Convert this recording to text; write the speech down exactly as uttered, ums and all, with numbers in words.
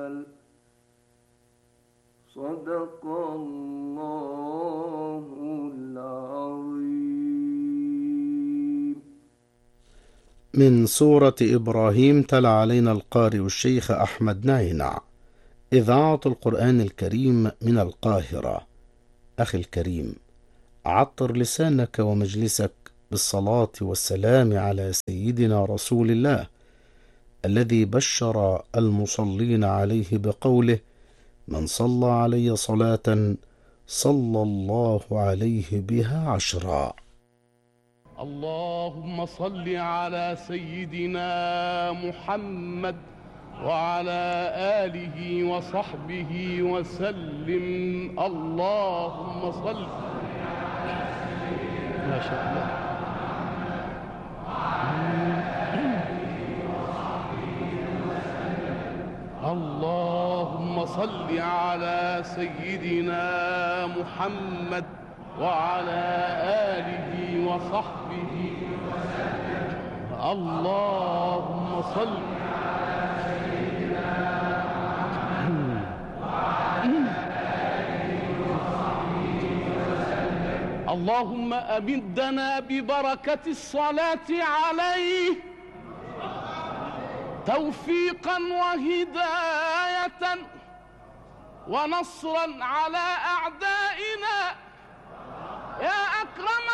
صدق الله العظيم. من سورة إبراهيم تلا علينا القارئ الشيخ أحمد ناينع. إذاعة القرآن الكريم من القاهرة. أخي الكريم، عطر لسانك ومجلسك بالصلاة والسلام على سيدنا رسول الله الذي بشر المصلين عليه بقوله: من صلى علي صلاة صلى الله عليه بها عشرا. اللهم صل على سيدنا محمد وعلى آله وصحبه وسلم. اللهم صل. ما شاء الله. اللهم صل على سيدنا محمد وعلى آله وصحبه وسلم. اللهم صل على سيدنا محمد وعلى آله وصحبه وسلم. اللهم أمدنا ببركة الصلاة عليه توفيقا وهداية ونصرا على أعدائنا يا أكرم